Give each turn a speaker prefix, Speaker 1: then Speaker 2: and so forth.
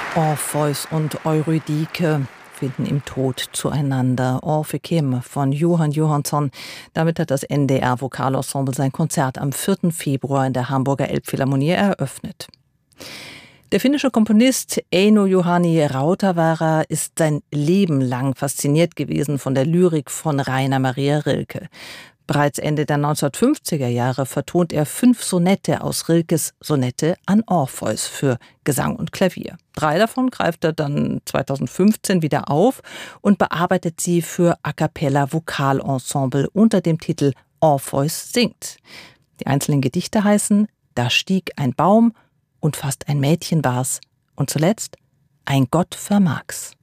Speaker 1: Orpheus und Eurydike finden im Tod zueinander. Orphe Kim von Johann Johansson. Damit hat das NDR Vokalensemble sein Konzert am 4. Februar in der Hamburger Elbphilharmonie eröffnet. Der finnische Komponist Eino Juhani Rautavaara ist sein Leben lang fasziniert gewesen von der Lyrik von Rainer Maria Rilke. Bereits Ende der 1950er Jahre vertont er 5 Sonette aus Rilkes Sonette an Orpheus für Gesang und Klavier. 3 davon greift er dann 2015 wieder auf und bearbeitet sie für A cappella Vokalensemble unter dem Titel Orpheus singt. Die einzelnen Gedichte heißen Da stieg ein Baum und fast ein Mädchen war's und zuletzt Ein Gott vermag's.